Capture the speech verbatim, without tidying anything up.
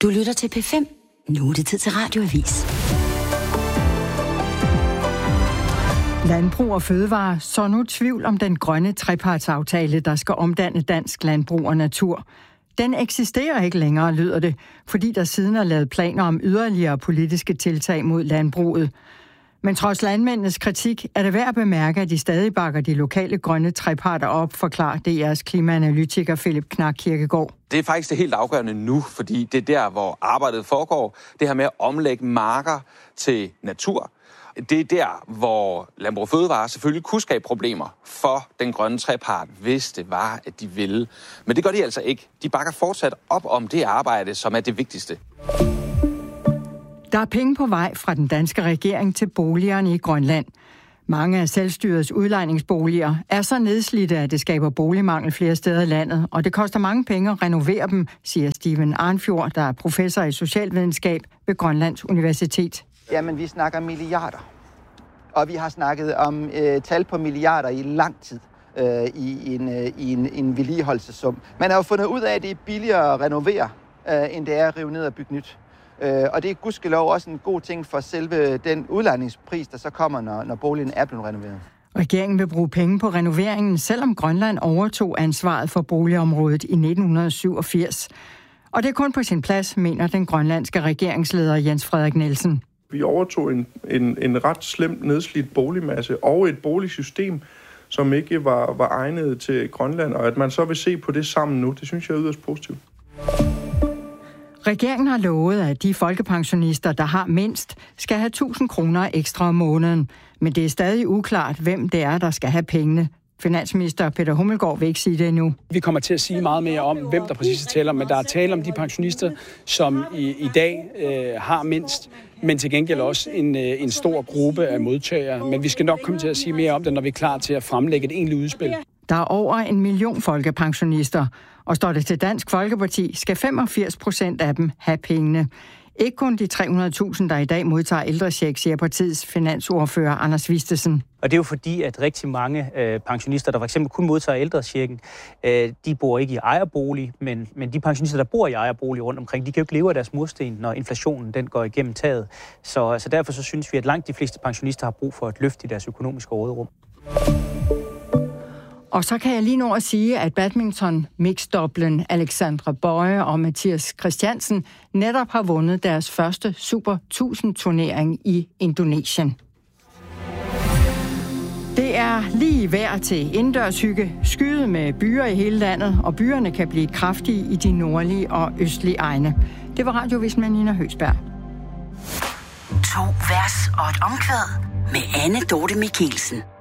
Du lytter til P fem. Nu er det tid til Radioavis. Landbrug og Fødevare så nu tvivl om den grønne trepartsaftale, der skal omdanne dansk landbrug og natur. Den eksisterer ikke længere, lyder det, fordi der siden er lavet planer om yderligere politiske tiltag mod landbruget. Men trods landmændenes kritik er det værd at bemærke, at de stadig bakker de lokale grønne treparter op, forklarer D R's klimaanalytiker Philip Knak Kirkegaard. Det er faktisk det helt afgørende nu, fordi det er der, hvor arbejdet foregår. Det her med at omlægge marker til natur. Det er der, hvor Landbrug og Fødevare selvfølgelig kunne skabe problemer for den grønne trepart, hvis det var, at de ville. Men det gør de altså ikke. De bakker fortsat op om det arbejde, som er det vigtigste. Der er penge på vej fra den danske regering til boligerne i Grønland. Mange af selvstyrets udlejningsboliger er så nedslidte, at det skaber boligmangel flere steder i landet, og det koster mange penge at renovere dem, siger Steven Arnfjord, der er professor i socialvidenskab ved Grønlands Universitet. Jamen, vi snakker milliarder, og vi har snakket om øh, tal på milliarder i lang tid øh, i, en, øh, i en, en vedligeholdelsessum. Man har jo fundet ud af, at det er billigere at renovere, øh, end det er at rive ned og bygge nyt. Øh, og det er gudskelov også en god ting for selve den udlejningspris, der så kommer, når, når boligen er blevet renoveret. Regeringen vil bruge penge på renoveringen, selvom Grønland overtog ansvaret for boligområdet i nitten syvogfirs. Og det er kun på sin plads, mener den grønlandske regeringsleder Jens Frederik Nielsen. Vi overtog en, en, en ret slemt nedslidt boligmasse og et boligsystem, som ikke var, var egnet til Grønland, og at man så vil se på det sammen nu, det synes jeg er yderst positivt. Regeringen har lovet, at de folkepensionister, der har mindst, skal have tusind kroner ekstra om måneden. Men det er stadig uklart, hvem det er, der skal have pengene. Finansminister Peter Hummelgaard vil ikke sige det endnu. Vi kommer til at sige meget mere om, hvem der præcis taler, men der er tale om de pensionister, som i, i dag øh, har mindst, men til gengæld også en, øh, en stor gruppe af modtagere. Men vi skal nok komme til at sige mere om det, når vi er klar til at fremlægge et egentligt udspil. Der er over en million folkepensionister, og står det til Dansk Folkeparti, skal femogfirs procent af dem have pengene. Ikke kun de tre hundrede tusind, der i dag modtager ældrecheck, siger partiets finansordfører Anders Vistesen. Og det er jo fordi, at rigtig mange øh, pensionister, der for eksempel kun modtager ældrechecken, øh, de bor ikke i ejerbolig, men, men de pensionister, der bor i ejerbolig rundt omkring, de kan jo ikke leve af deres mursten, når inflationen den går igennem taget. Så, så derfor så synes vi, at langt de fleste pensionister har brug for et løft i deres økonomiske råderum. Og så kan jeg lige nå at sige, at badminton-mixdoblen Alexandra Bøje og Mathias Christiansen netop har vundet deres første Super tusind turnering i Indonesien. Det er lige vejr til indendørshygge, skyde med byer i hele landet, og byerne kan blive kraftige i de nordlige og østlige egne. Det var Radioavis med Nina Høgsberg. To vers og et omkvæd med Anne Dorte Michelsen.